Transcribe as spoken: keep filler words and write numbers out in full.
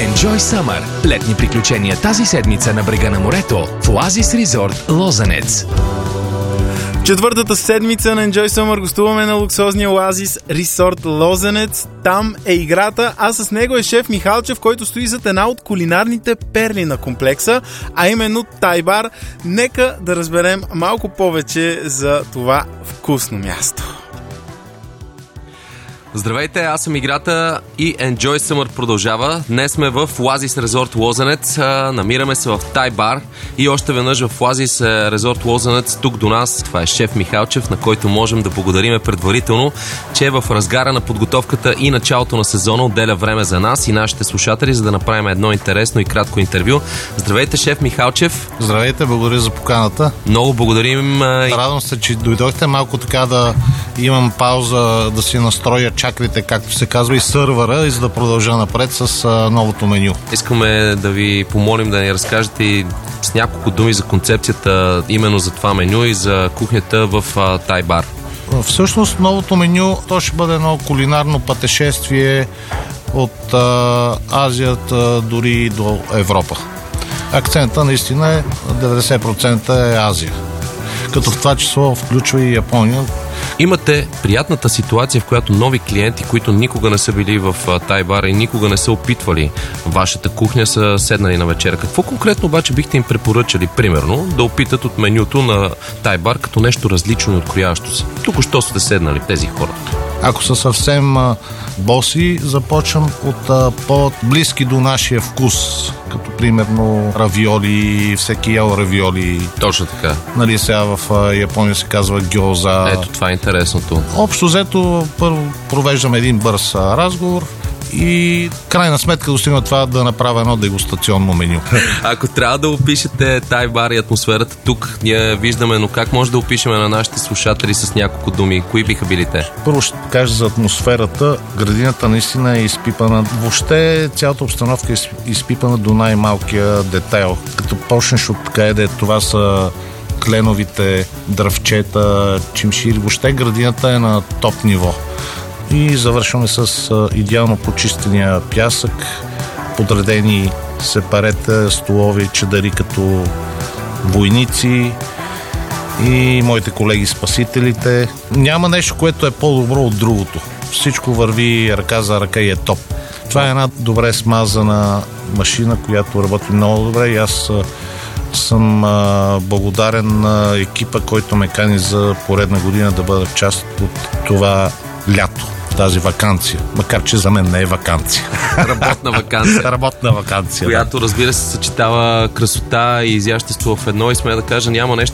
Enjoy Summer. Летни приключения тази седмица на брега на морето в Оазис Резорт Лозенец. Четвъртата седмица на Enjoy Summer гостуваме на луксозния Оазис Резорт Лозенец. Там е играта, а с него е шеф Михалчев, който стои зад една от кулинарните перли на комплекса, а именно Тай-бар. Нека да разберем малко повече за това вкусно място. Здравейте, аз съм играта и Enjoy Summer продължава. Днес сме в Оазис Резорт Лозенец. Намираме се в Тай-бар и още веднъж в Оазис Резорт Лозенец тук до нас. Това е шеф Михалчев, на който можем да благодарим предварително, че е в разгара на подготовката и началото на сезона отделя време за нас и нашите слушатели, за да направим едно интересно и кратко интервю. Здравейте, шеф Михалчев. Здравейте, благодаря за поканата. Много благодарим. Радвам се, че дойдохте малко така да имам пауза, да си настроя чакрите, както се казва, и сървъра, и за да продължа напред с а, новото меню. Искаме да ви помолим да ни разкажете и с няколко думи за концепцията именно за това меню и за кухнята в а, Тай-бар. Всъщност новото меню, то ще бъде едно кулинарно пътешествие от а, Азията дори до Европа. Акцента наистина е деветдесет процента е Азия. Като в това число включва и Япония. Имате приятната ситуация, в която нови клиенти, които никога не са били в Тай-бара и никога не са опитвали вашата кухня, са седнали на вечера. Какво конкретно обаче бихте им препоръчали, примерно, да опитат от менюто на Тай-бар като нещо различно и откроящо се? Тук що сте седнали тези хора? Ако са съвсем а, боси, започвам от а, по-близки до нашия вкус, като примерно равиоли, всеки ял равиоли. Точно така. Нали, сега в а, Япония се казва гьоза. Ето, това е интересното. Общо взето, първо провеждам един бърз а, разговор и крайна сметка достигна това да направя едно дегустационно меню. Ако трябва да опишете Тай-бар и атмосферата тук, ние виждаме, но как може да опишем на нашите слушатели с няколко думи? Кои биха били те? Първо ще кажа за атмосферата. Градината наистина е изпипана. Въобще цялата обстановка е изпипана до най-малкия детайл. Като почнеш от къде това са кленовите дръвчета, чимшири. Въобще градината е на топ ниво. И завършваме с а, идеално почистения пясък, подредени сепарета, столови, чадъри като войници и моите колеги спасителите. Няма нещо, което е по-добро от другото. Всичко върви ръка за ръка и е топ. Това е една добре смазана машина, която работи много добре и аз а, съм а, благодарен на екипа, който ме кани за поредна година да бъда част от това лято, тази ваканция. Макар че за мен не е ваканция. Работна ваканция. Работна ваканция. Която, разбира се, съчетава красота и изящество в едно и сме да кажа, няма нещо